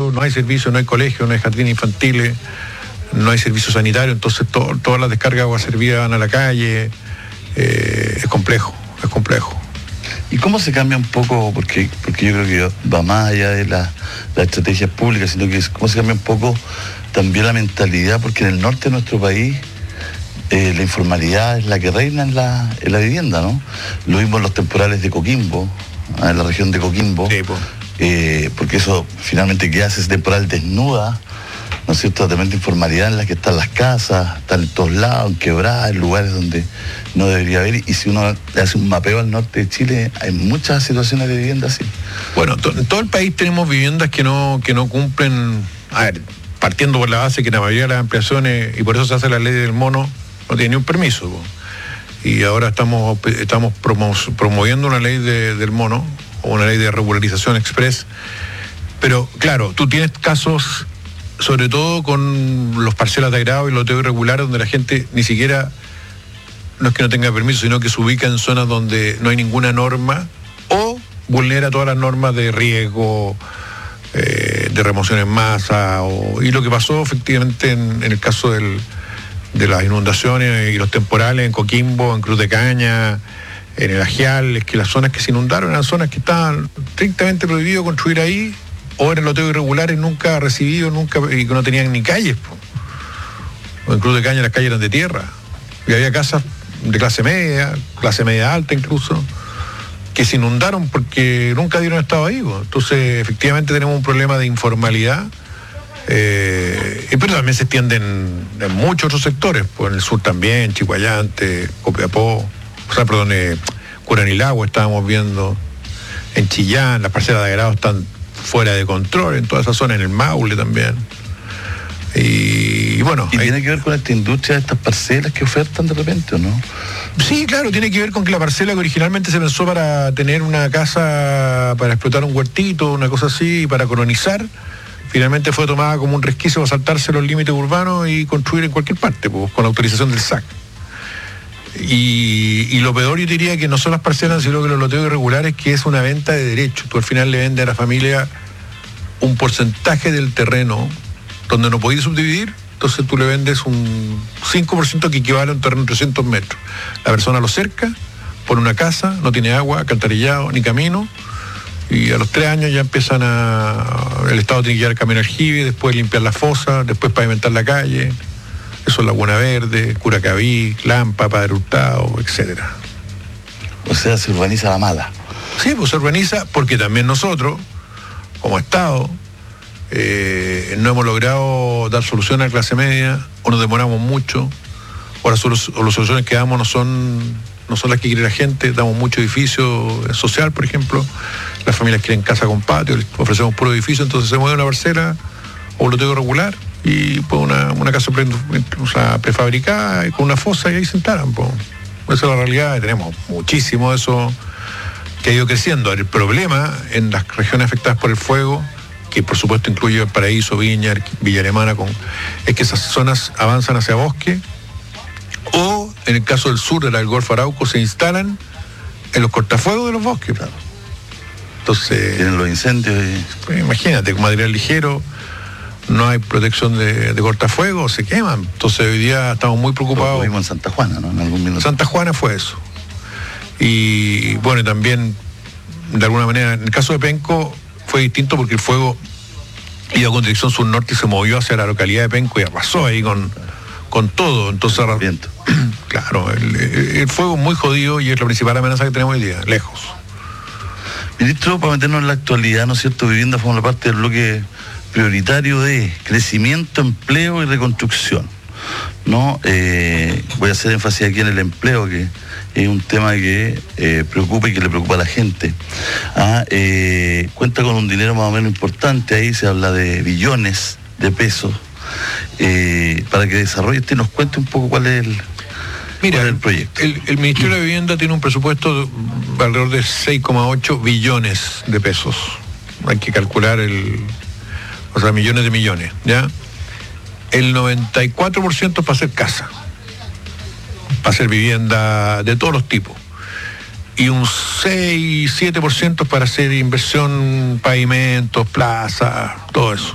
funcionando, no hay servicio, no hay colegio, no hay jardines infantiles, no hay servicio sanitario, entonces todas las descargas de agua servida van a la calle. Es complejo. ¿Y cómo se cambia un poco, porque yo creo que va más allá de las estrategias públicas, sino que cómo se cambia un poco también la mentalidad, porque en el norte de nuestro país la informalidad es la que reina en la vivienda, ¿no? Lo vimos en los temporales de Coquimbo, en la región de Coquimbo, sí, porque eso finalmente que hace ese temporal desnuda, ¿no es cierto?, tremenda informalidad en la que están las casas, están en todos lados, en quebradas, en lugares donde no debería haber, y si uno le hace un mapeo al norte de Chile, hay muchas situaciones de vivienda así. Bueno, en todo el país tenemos viviendas que no cumplen, partiendo por la base que la mayoría de las ampliaciones, y por eso se hace la ley del mono, no tiene ni un permiso. Y ahora estamos promoviendo una ley del mono, o una ley de regularización express, pero claro, tú tienes casos, sobre todo con los parcelas de agrado y loteo irregular, donde la gente ni siquiera, no es que no tenga permiso, sino que se ubica en zonas donde no hay ninguna norma o vulnera todas las normas de riesgo, de remoción en masa, y lo que pasó efectivamente en el caso de las inundaciones y los temporales en Coquimbo, en Cruz de Caña, en el Ajial, es que las zonas que se inundaron eran zonas que estaban estrictamente prohibido construir ahí, o eran loteos irregulares nunca recibidos, y que no tenían ni calles. O en Cruz de Caña las calles eran de tierra. Y había casas de clase media alta incluso, que se inundaron porque nunca dieron estado ahí. Entonces, efectivamente tenemos un problema de informalidad, pero también se extiende en muchos otros sectores, en el sur también, Chihuayante, Copiapó, Curanilagua estábamos viendo, en Chillán, las parcelas de agrado están fuera de control en toda esa zona, en el Maule también. Y bueno. ¿Y tiene que ver con esta industria de estas parcelas que ofertan de repente o no? Sí, claro, tiene que ver con que la parcela que originalmente se pensó para tener una casa, para explotar un huertito, una cosa así, para colonizar, finalmente fue tomada como un resquicio para saltarse los límites urbanos y construir en cualquier parte, con la autorización del SAC. Y lo peor, yo diría que no son las parcelas, sino que los loteos irregulares, que es una venta de derechos. Tú al final le vendes a la familia un porcentaje del terreno donde no podías subdividir, entonces tú le vendes un 5% que equivale a un terreno de 300 metros. La persona lo cerca, pone una casa, no tiene agua, alcantarillado, ni camino, y a los 3 años ya empiezan el Estado tiene que llevar el camión aljibe, después limpiar la fosa, después pavimentar la calle. Eso es Laguna Verde, Curacaví, Lampa, Padre Hurtado, etcétera. O sea, se urbaniza la mala. Sí, pues se urbaniza porque también nosotros, como Estado, no hemos logrado dar solución a la clase media, o nos demoramos mucho, o las soluciones que damos no son las que quiere la gente. Damos mucho edificio social, por ejemplo, las familias quieren casa con patio, les ofrecemos puro edificio, entonces se mueve una parcela o un loteo regular y pues una casa prefabricada con una fosa, y ahí se instalan. Esa es la realidad, y tenemos muchísimo de eso que ha ido creciendo. El problema en las regiones afectadas por el fuego, que por supuesto incluye Valparaíso, Viña, Villa Alemana, es que esas zonas avanzan hacia bosque, o en el caso del sur del Golfo Arauco se instalan en los cortafuegos de los bosques. Claro. Entonces tienen los incendios pues, imagínate, con material ligero, no hay protección de cortafuegos, se queman. Entonces hoy día estamos muy preocupados. Lo vimos en Santa Juana, ¿no? En algún minuto. Santa Juana fue eso. Y bueno, también de alguna manera en el caso de Penco fue distinto porque el fuego iba con dirección sur-norte y se movió hacia la localidad de Penco y arrasó ahí con todo. Entonces, viento. Claro, el fuego es muy jodido y es la principal amenaza que tenemos hoy día, lejos. Ministro, para meternos en la actualidad, ¿no es cierto? Vivienda forma parte del bloque prioritario de crecimiento, empleo y reconstrucción, ¿no? Voy a hacer énfasis aquí en el empleo, que es un tema que preocupa y que le preocupa a la gente. Cuenta con un dinero más o menos importante, ahí se habla de billones de pesos, para que desarrolle y nos cuente un poco cuál es el proyecto. El Ministerio de Vivienda tiene un presupuesto de alrededor de 6,8 billones de pesos. Hay que calcular millones de millones, ¿ya? El 94% es para hacer casa, para hacer vivienda de todos los tipos. Y un 6-7% es para hacer inversión, pavimentos, plazas, todo eso.